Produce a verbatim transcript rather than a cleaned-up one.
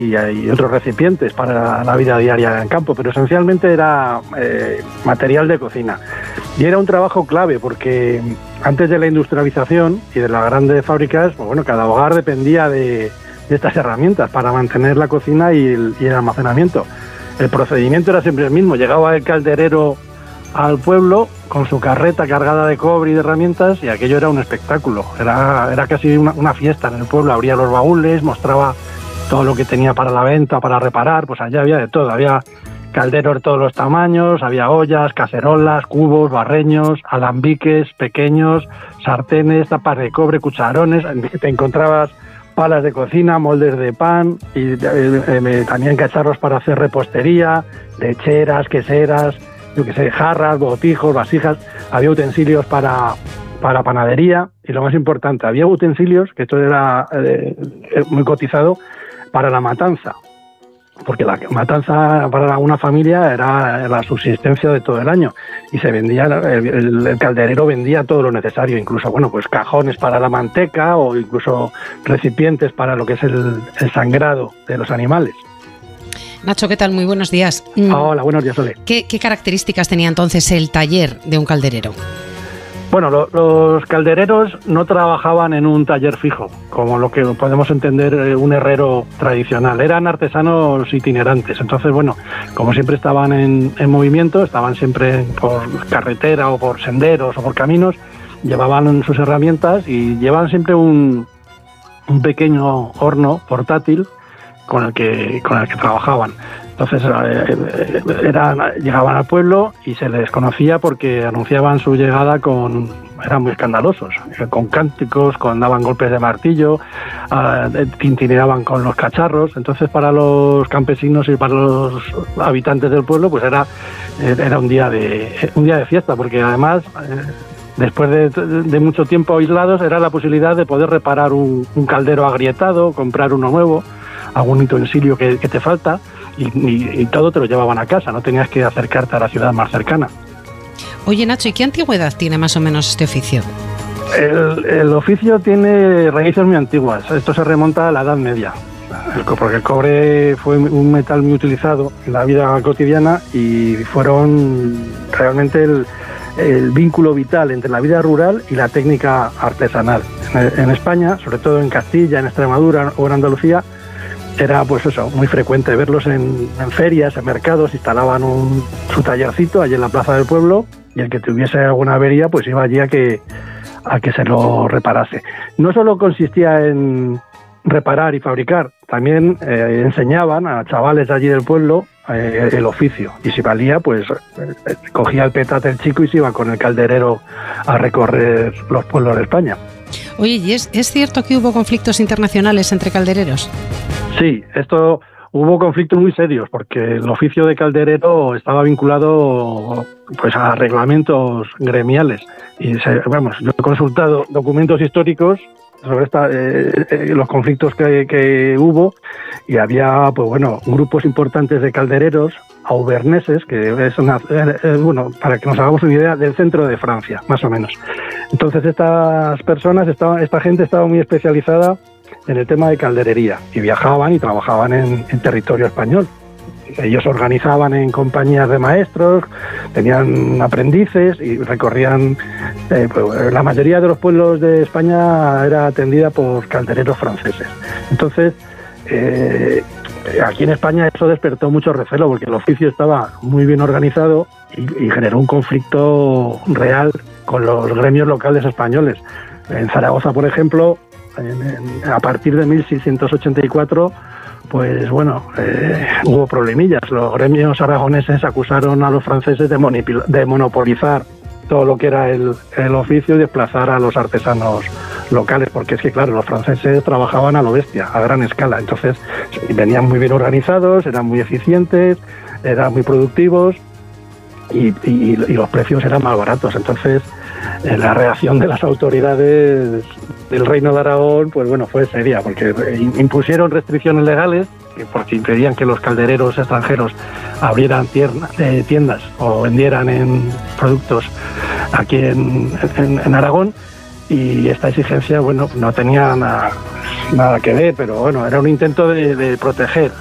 y, y otros recipientes para la vida diaria en campo, pero esencialmente era eh, material de cocina. Y era un trabajo clave porque antes de la industrialización y de las grandes fábricas, pues bueno, cada hogar dependía de, de estas herramientas para mantener la cocina y el, y el almacenamiento. El procedimiento era siempre el mismo. Llegaba el calderero al pueblo con su carreta cargada de cobre y de herramientas y aquello era un espectáculo. Era, era casi una, una fiesta en el pueblo. Abría los baúles, mostraba todo lo que tenía para la venta, para reparar. Pues allá había de todo. Había calderos de todos los tamaños, había ollas, cacerolas, cubos, barreños, alambiques pequeños, sartenes, tapas de cobre, cucharones. Te encontrabas palas de cocina, moldes de pan y eh, eh, también cacharros para hacer repostería, lecheras, queseras, yo que sé, jarras, botijos, vasijas. Había utensilios para, para panadería y lo más importante, había utensilios, que esto era eh, muy cotizado, para la matanza. Porque la matanza para una familia era la subsistencia de todo el año y se vendía, el, el, el calderero vendía todo lo necesario, incluso, bueno, pues cajones para la manteca o incluso recipientes para lo que es el, el sangrado de los animales. Nacho, ¿qué tal? Muy buenos días. Hola, buenos días, Ole. ¿Qué, qué características tenía entonces el taller de un calderero? Bueno, lo, los caldereros no trabajaban en un taller fijo, como lo que podemos entender eh, un herrero tradicional. Eran artesanos itinerantes. Entonces, bueno, como siempre estaban en, en movimiento, estaban siempre por carretera o por senderos o por caminos, llevaban sus herramientas y llevaban siempre un, un pequeño horno portátil con el que, con el que trabajaban. Entonces eh, eran, llegaban al pueblo y se les conocía porque anunciaban su llegada con, eran muy escandalosos, con cánticos, con daban golpes de martillo, eh, tintineaban con los cacharros. Entonces para los campesinos y para los habitantes del pueblo pues era, era un día de un día de fiesta, porque además eh, después de, de mucho tiempo aislados era la posibilidad de poder reparar un, un caldero agrietado, comprar uno nuevo, algún utensilio que, que te falta. Y, y, y todo te lo llevaban a casa, no tenías que acercarte a la ciudad más cercana. Oye, Nacho, ¿y qué antigüedad tiene más o menos este oficio? El, el oficio tiene raíces muy antiguas. Esto se remonta a la Edad Media, el, porque el cobre fue un metal muy utilizado en la vida cotidiana y fueron realmente el, el vínculo vital entre la vida rural y la técnica artesanal. En, en España, sobre todo en Castilla, en Extremadura o en Andalucía, era pues eso, muy frecuente verlos en, en ferias, en mercados. Instalaban un, su tallercito allí en la plaza del pueblo y el que tuviese alguna avería pues iba allí a que, a que se lo reparase. No solo consistía en reparar y fabricar, también eh, enseñaban a chavales allí del pueblo eh, el oficio, y si valía pues eh, cogía el petate el chico y se iba con el calderero a recorrer los pueblos de España. Oye, ¿y es, es cierto que hubo conflictos internacionales entre caldereros? Sí, esto hubo conflictos muy serios porque el oficio de calderero estaba vinculado pues a reglamentos gremiales y se, vamos, yo he consultado documentos históricos sobre esta, eh, eh, los conflictos que, que hubo y había pues bueno grupos importantes de caldereros auverneses, que es una, eh, bueno, para que nos hagamos una idea, del centro de Francia, más o menos. Entonces estas personas, estaban, esta gente estaba muy especializada en el tema de calderería y viajaban y trabajaban en, en territorio español. Ellos organizaban en compañías de maestros, tenían aprendices y recorrían, eh, pues, la mayoría de los pueblos de España era atendida por caldereros franceses. Entonces, eh, aquí en España eso despertó mucho recelo porque el oficio estaba muy bien organizado y, y generó un conflicto real con los gremios locales españoles. En Zaragoza, por ejemplo, en, en, a partir de mil seiscientos ochenta y cuatro, pues bueno, eh, hubo problemillas. Los gremios aragoneses acusaron a los franceses de, monipil- de monopolizar todo lo que era el, el oficio y desplazar a los artesanos locales, porque es que claro, los franceses trabajaban a lo bestia, a gran escala, entonces venían muy bien organizados, eran muy eficientes, eran muy productivos y, y, y los precios eran más baratos. Entonces eh, la reacción de las autoridades del Reino de Aragón pues bueno, fue seria, porque impusieron restricciones legales que porque impedían que los caldereros extranjeros abrieran tierna, eh, tiendas o vendieran en productos aquí en, en, en Aragón. y esta exigencia, bueno, no tenía nada, nada que ver, pero bueno, era un intento de, de proteger